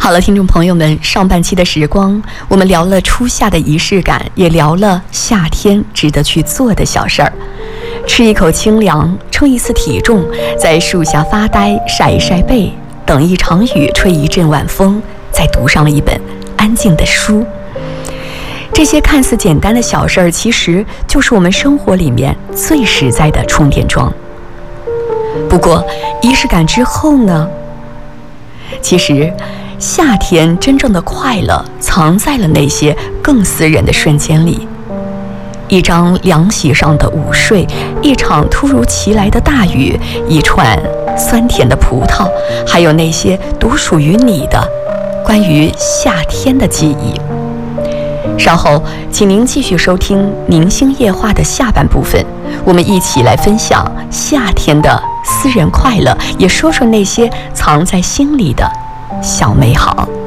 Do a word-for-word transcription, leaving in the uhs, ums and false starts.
好了，听众朋友们，上半期的时光，我们聊了初夏的仪式感，也聊了夏天值得去做的小事儿。吃一口清凉，称一次体重，在树下发呆，晒一晒背，等一场雨，吹一阵晚风，再读上一本安静的书。这些看似简单的小事儿，其实就是我们生活里面最实在的充电桩。不过，仪式感之后呢？其实夏天真正的快乐藏在了那些更私人的瞬间里，一张凉席上的午睡，一场突如其来的大雨，一串酸甜的葡萄，还有那些独属于你的关于夏天的记忆。稍后请您继续收听明星夜话的下半部分，我们一起来分享夏天的私人快乐，也说说那些藏在心里的小美好。